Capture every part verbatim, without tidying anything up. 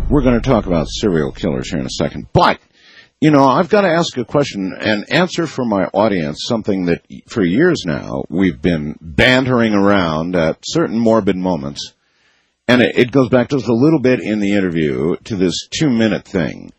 We're going to talk about serial killers here in a second. But, you know, I've got to ask a question and answer for my audience something that for years now we've been bantering around at certain morbid moments. And it, it goes back just a little bit in the interview to this two-minute thing.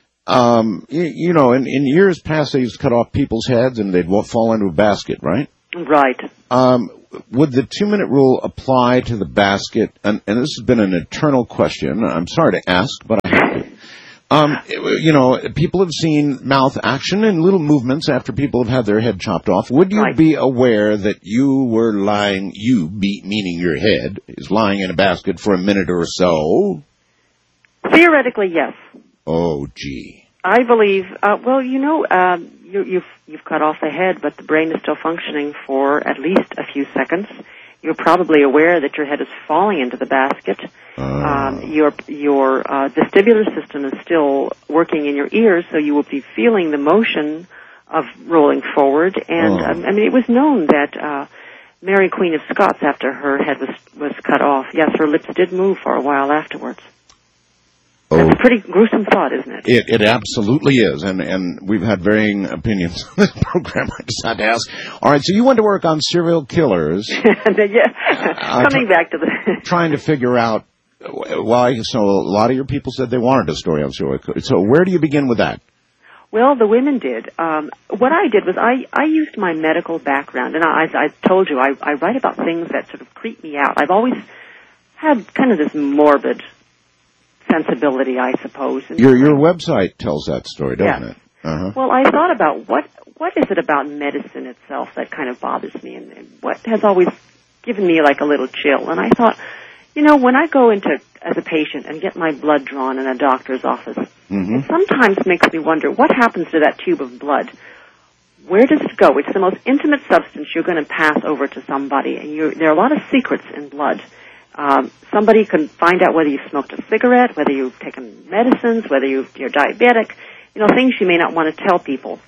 Um, you, you know, in, in years past, they used to cut off people's heads and they'd fall into a basket, right? Right. Um, would the two-minute rule apply to the basket? And, and this has been an eternal question. I'm sorry to ask, but I have to. Um, you know, people have seen mouth action and little movements after people have had their head chopped off. Would you right. be aware that you were lying, you, be, meaning your head, is lying in a basket for a minute or so? Theoretically, yes. Oh, gee. I believe, uh, well, you know, um, you, you've, you've cut off the head, but the brain is still functioning for at least a few seconds. You're probably aware that your head is falling into the basket. Uh. Um, your your uh, vestibular system is still working in your ears, so you will be feeling the motion of rolling forward. And, oh. um, I mean, it was known that uh, Mary, Queen of Scots, after her head was, was cut off, yes, her lips did move for a while afterwards. Oh. That's a pretty gruesome thought, isn't it? It, it absolutely is, and, and we've had varying opinions on this program. I just had to ask. All right, so you went to work on serial killers. yeah, uh, coming back to the... trying to figure out why, so a lot of your people said they wanted a story on serial killers. So where do you begin with that? Well, the women did. Um, what I did was I, I used my medical background, and I, I told you, I, I write about things that sort of creep me out. I've always had kind of this morbid sensibility, I suppose. And your your website tells that story, doesn't yes. it? Uh-huh. Well, I thought about what what is it about medicine itself that kind of bothers me, and, and what has always given me like a little chill. And I thought, you know, when I go into as a patient and get my blood drawn in a doctor's office, mm-hmm. it sometimes makes me wonder what happens to that tube of blood. Where does it go? It's the most intimate substance you're going to pass over to somebody, and you're, there are a lot of secrets in blood. Um, somebody can find out whether you've smoked a cigarette, whether you've taken medicines, whether you've, you're diabetic, you know, things you may not want to tell people.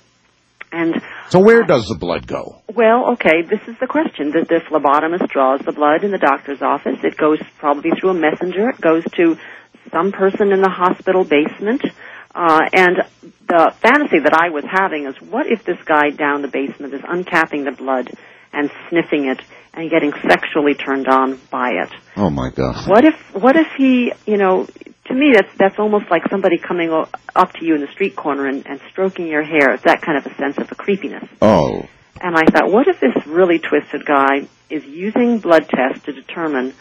And so where uh, does the blood go? Well, okay, this is the question. The, the phlebotomist draws the blood in the doctor's office. It goes probably through a messenger. It goes to some person in the hospital basement. Uh, and the fantasy that I was having is, what if this guy down the basement is uncapping the blood and sniffing it and getting sexually turned on by it? Oh my God! What if, what if he, you know, to me that's that's almost like somebody coming up to you in the street corner and, and stroking your hair. It's that kind of a sense of a creepiness. Oh. And I thought, what if this really twisted guy is using blood tests to determine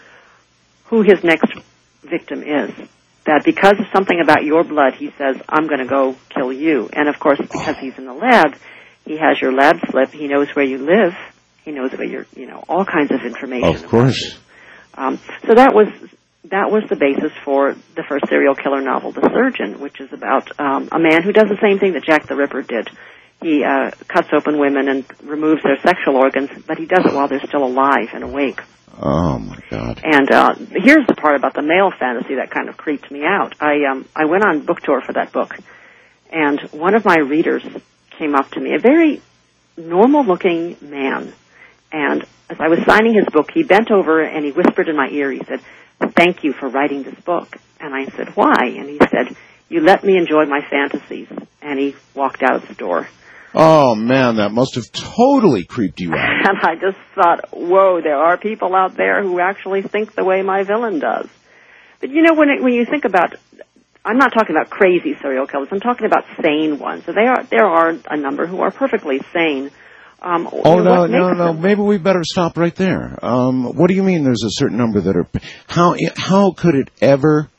who his next victim is? That because of something about your blood, he says, I'm going to go kill you. And of course, because he's in the lab, he has your lab slip. He knows where you live. He knows where you're, you know, all kinds of information. Of course. Um, so that was that was the basis for the first serial killer novel, The Surgeon, which is about um, a man who does the same thing that Jack the Ripper did. He uh, cuts open women and removes their sexual organs, but he does it while they're still alive and awake. Oh my God! And uh, here's the part about the male fantasy that kind of creeped me out. I um, I went on book tour for that book, and one of my readers came up to me, a very normal-looking man, and as I was signing his book, he bent over and he whispered in my ear. He said, "Thank you for writing this book." And I said, "Why?" And he said, "You let me enjoy my fantasies." And he walked out of the door. Oh, man, that must have totally creeped you out. And I just thought, whoa, there are people out there who actually think the way my villain does. But, you know, when it, when you think about, I'm not talking about crazy serial killers. I'm talking about sane ones. So they are, there are a number who are perfectly sane. Um, oh, you know, no, no, no. them? Maybe we better stop right there. Um, what do you mean there's a certain number that are... How, how could it ever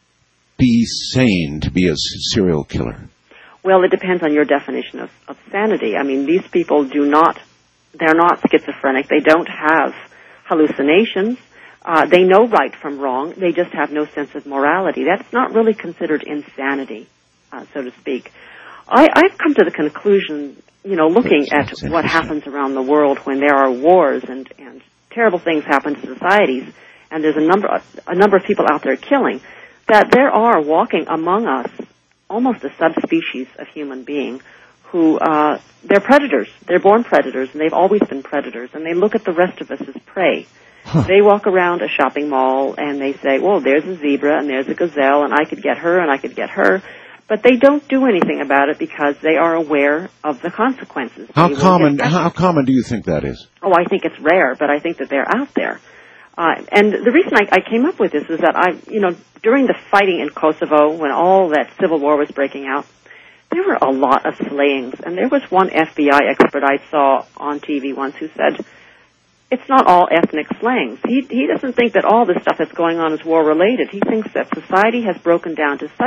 be sane to be a serial killer? Well, it depends on your definition of, of sanity. I mean, these people do not, they're not schizophrenic. They don't have hallucinations. Uh, they know right from wrong. They just have no sense of morality. That's not really considered insanity, uh, so to speak. I, I've come to the conclusion, you know, looking at what happens around the world when there are wars and, and terrible things happen to societies, and there's a number, a number of people out there killing, that there are walking among us almost a subspecies of human being who, uh, they're predators. They're born predators, and they've always been predators, and they look at the rest of us as prey. Huh. They walk around a shopping mall and they say, well, there's a zebra and there's a gazelle and I could get her and I could get her. But they don't do anything about it because they are aware of the consequences. How common, how common do you think that is? Oh, I think it's rare, but I think that they're out there. Uh, and the reason I, I came up with this is that I, you know, during the fighting in Kosovo, when all that civil war was breaking out, there were a lot of slayings. And there was one F B I expert I saw on T V once who said, it's not all ethnic slayings. He, he doesn't think that all this stuff that's going on is war-related. He thinks that society has broken down to such